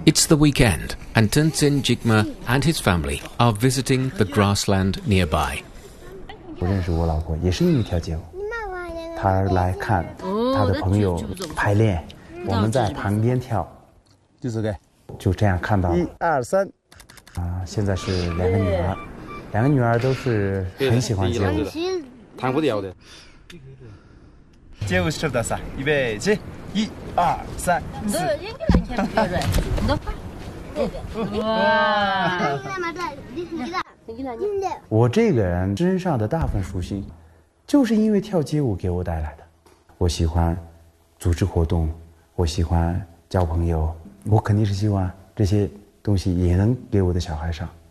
It's the weekend, and Tenzin Jigme and his family are visiting the grassland nearby. 我认识我老婆也是因为跳街舞，她来看她的朋友排练，我们在旁边跳，就这样看到1、2、3。现在是2个女儿，2个女儿都是很喜欢街舞，弹不掉的。街舞是的噻，预备起，1、2、3、4。哇！我这个人身上的大部分属性，就是因为跳街舞给我带来的。我喜欢组织活动，我喜欢交朋友，我肯定是希望这些东西也能给我的小孩上。